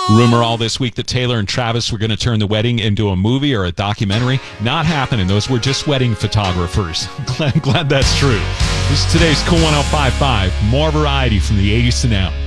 Rumor all this week that Taylor and Travis were going to turn the wedding into a movie or a documentary. Not happening. Those were just wedding photographers. Glad that's true. This is today's Cool 105.5. More variety from the 80s to now.